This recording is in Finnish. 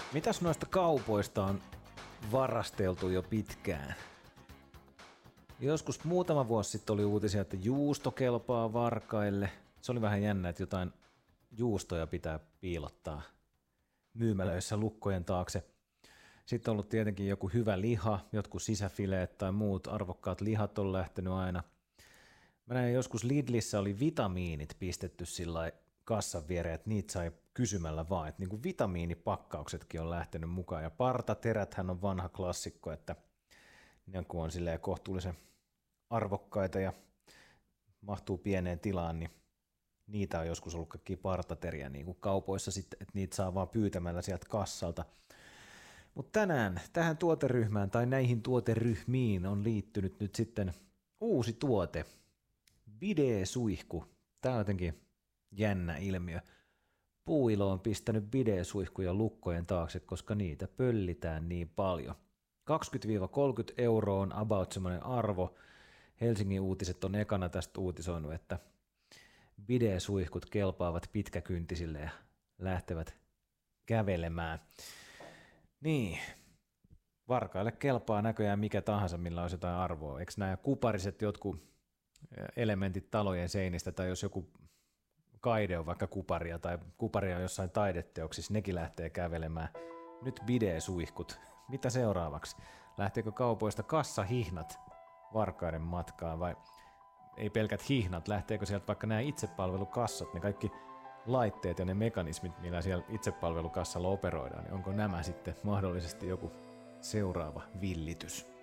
Mitäs noista kaupoista on varasteltu jo pitkään? Joskus muutama vuosi sitten oli uutisia, että juusto kelpaa varkaille. Se oli vähän jännä, että jotain juustoja pitää piilottaa myymälöissä lukkojen taakse. Sitten on ollut tietenkin joku hyvä liha, jotkut sisäfileet tai muut arvokkaat lihat on lähtenyt aina. Mä näin joskus Lidlissä oli vitamiinit pistetty sillä kassan viereen, että niitä sai kysymällä vaan. Että niin kuin vitamiinipakkauksetkin on lähtenyt mukaan. Ja partateräthän on vanha klassikko, että ne kun on silleen kohtuullisen arvokkaita ja mahtuu pieneen tilaan, niin niitä on joskus ollut kaikkia partateriä niin kuin kaupoissa sitten, että niitä saa vaan pyytämällä sieltä kassalta. Mutta tänään tähän tuoteryhmään tai näihin tuoteryhmiin on liittynyt nyt sitten uusi tuote, bidesuihku. Tämä on jotenkin jännä ilmiö. Puuilo on pistänyt bidesuihkuja lukkojen taakse, koska niitä pöllitään niin paljon. 20-30 € on about semmoinen arvo. Helsingin Uutiset on ekana tästä uutisoinut, että bidesuihkut kelpaavat pitkäkyntisille ja lähtevät kävelemään. Niin, varkaille kelpaa näköjään mikä tahansa, millä olisi jotain arvoa. Eikö nämä kupariset jotkut elementit talojen seinistä, tai jos joku kaide on vaikka kuparia, tai kuparia on jossain taideteoksissa, nekin lähtee kävelemään. Nyt bidesuihkut. Mitä seuraavaksi? Lähteekö kaupoista kassahihnat varkaiden matkaan, vai ei pelkät hihnat, lähteekö sieltä vaikka nämä itsepalvelukassat, ne kaikki laitteet ja ne mekanismit, millä siellä itsepalvelukassalla operoidaan, niin onko nämä sitten mahdollisesti joku seuraava villitys?